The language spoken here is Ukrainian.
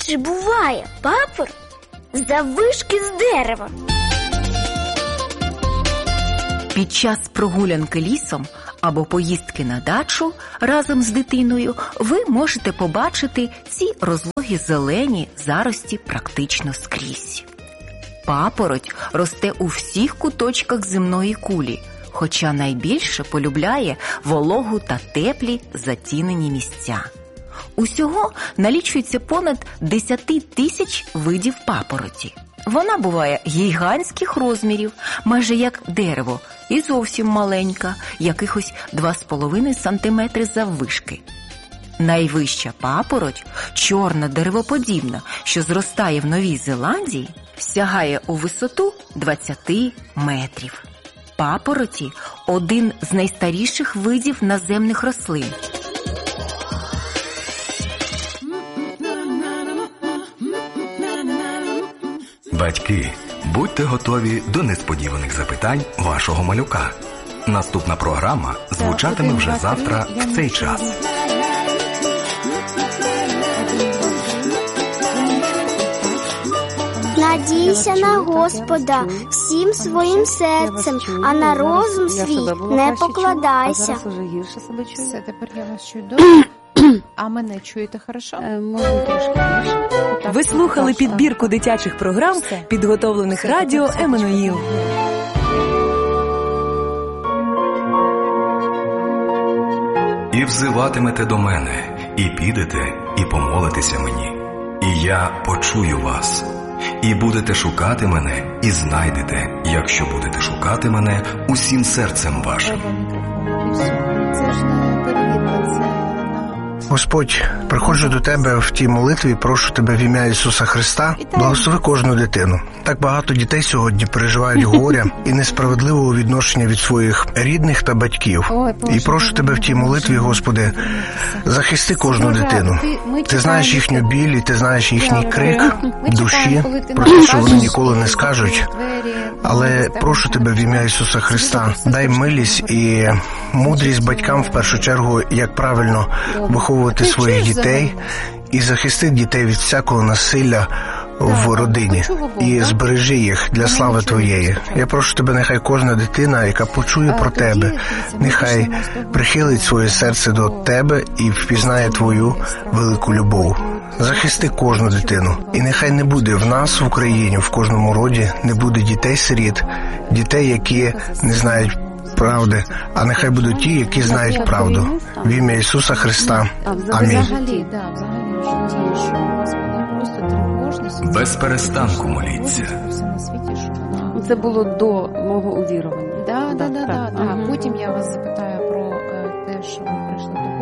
Чи буває папороть заввишки з дерева? Під час прогулянки лісом або поїздки на дачу разом з дитиною ви можете побачити ці розлогі зелені зарості практично скрізь. Папороть росте у всіх куточках земної кулі, хоча найбільше полюбляє вологу та теплі затінені місця. Усього налічується понад 10 тисяч видів папороті. Вона буває гігантських розмірів, майже як дерево, і зовсім маленька, якихось 2,5 сантиметри заввишки. Найвища папороть, чорна деревоподібна, що зростає в Новій Зеландії, сягає у висоту 20 метрів. Папороті – один з найстаріших видів наземних рослин. Батьки, будьте готові до несподіваних запитань вашого малюка. Наступна програма звучатиме вже завтра в цей час. Надійся на Господа всім своїм серцем, а на розум свій не покладайся. Зараз уже гірше себе чую. Все, тепер я вас чую добре. А мене чуєте хорошо? Можна трошки більше. Ви слухали підбірку дитячих програм, підготовлених радіо Еммануїл. І взиватимете до мене, і підете, і помолитеся мені. І я почую вас. І будете шукати мене, і знайдете, якщо будете шукати мене усім серцем вашим. Це ж не перевірка, це... Господь, приходжу до Тебе в тій молитві, прошу Тебе в ім'я Ісуса Христа, благослови кожну дитину. Так багато дітей сьогодні переживають горя і несправедливого відношення від своїх рідних та батьків. І прошу Тебе в тій молитві, Господи, захисти кожну дитину. Ти знаєш їхню біль, і Ти знаєш їхній крик душі, про те, що вони ніколи не скажуть. Але прошу Тебе в ім'я Ісуса Христа, дай милість і мудрість батькам в першу чергу, як правильно виховувати своїх дітей і захисти дітей від всякого насилля в родині і збережи їх для слави Твоєї. Я прошу Тебе, нехай кожна дитина, яка почує про Тебе, нехай прихилить своє серце до Тебе і впізнає Твою велику любов. Захисти кожну дитину. І нехай не буде в нас, в Україні, в кожному роді, не буде дітей-сиріт, дітей, які не знають правди, а нехай будуть ті, які знають правду. В ім'я Ісуса Христа. Амінь. Без перестанку моліться. Це було до мого увірування. Так. Потім я вас запитаю про те, що ви прийшли до